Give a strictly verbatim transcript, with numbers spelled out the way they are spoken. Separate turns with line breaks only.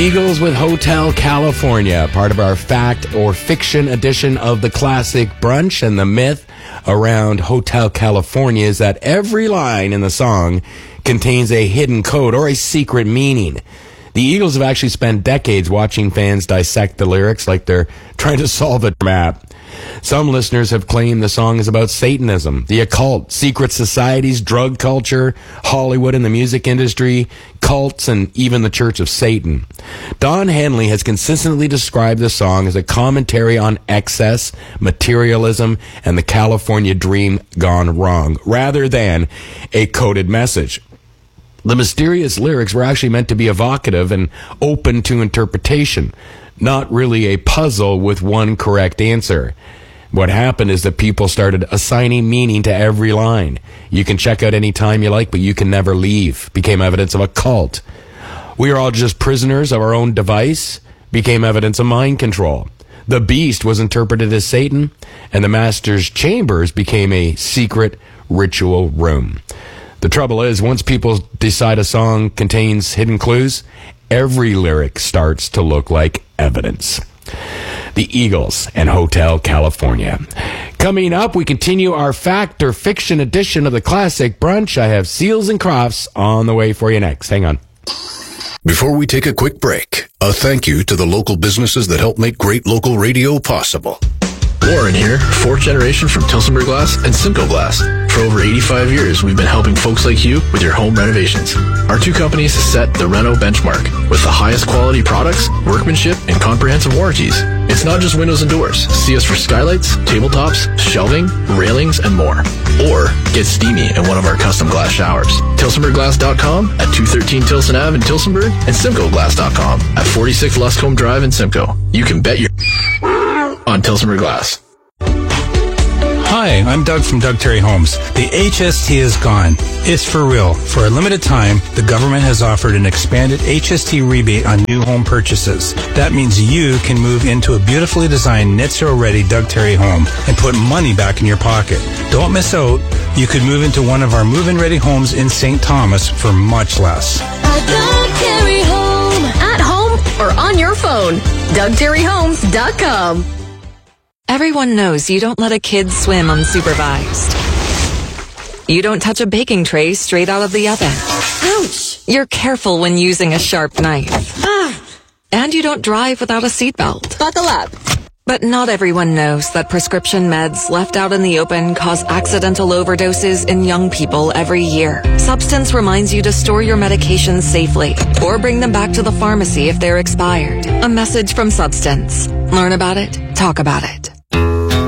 Eagles with Hotel California, part of our fact or fiction edition of the classic brunch. And the myth around Hotel California is that every line in the song contains a hidden code or a secret meaning. The Eagles have actually spent decades watching fans dissect the lyrics like they're trying to solve a map. Some listeners have claimed the song is about Satanism, the occult, secret societies, drug culture, Hollywood and the music industry, cults, and even the Church of Satan. Don Henley has consistently described the song as a commentary on excess, materialism, and the California dream gone wrong, rather than a coded message. The mysterious lyrics were actually meant to be evocative and open to interpretation, not really a puzzle with one correct answer. What happened is that people started assigning meaning to every line. You can check out any time you like, but you can never leave. Became evidence of a cult. We are all just prisoners of our own device. Became evidence of mind control. The beast was interpreted as Satan, and the master's chambers became a secret ritual room. The trouble is, once people decide a song contains hidden clues, every lyric starts to look like evidence. The Eagles and Hotel California. Coming up, we continue our fact or fiction edition of the classic brunch. I have Seals and Crofts on the way for you next. Hang on.
Before we take a quick break, a thank you to the local businesses that help make great local radio possible.
Warren here, fourth generation from Tilsonburg Glass and Simcoe Glass. For over eighty-five years, we've been helping folks like you with your home renovations. Our two companies set the Reno benchmark with the highest quality products, workmanship, and comprehensive warranties. It's not just windows and doors. See us for skylights, tabletops, shelving, railings, and more. Or get steamy in one of our custom glass showers. Tilsonburg Glass dot com at two thirteen Tilson Avenue in Tilsonburg and Simcoe Glass dot com at forty-six Luscombe Drive in Simcoe. You can bet your on Tilsonburg Glass.
Hi, I'm Doug from Doug Terry Homes. The H S T is gone. It's for real. For a limited time, the government has offered an expanded H S T rebate on new home purchases. That means you can move into a beautifully designed net zero ready Doug Terry home and put money back in your pocket. Don't miss out. You could move into one of our move-in ready homes in Saint Thomas for much less.
A Doug Terry home. At home or on your phone. Doug Terry Homes dot com.
Everyone knows you don't let a kid swim unsupervised. You don't touch a baking tray straight out of the oven.
Ouch!
You're careful when using a sharp knife.
Ah.
And you don't drive without a seatbelt.
Buckle up.
But not everyone knows that prescription meds left out in the open cause accidental overdoses in young people every year. Substance reminds you to store your medications safely or bring them back to the pharmacy if they're expired. A message from Substance. Learn about it. Talk about it.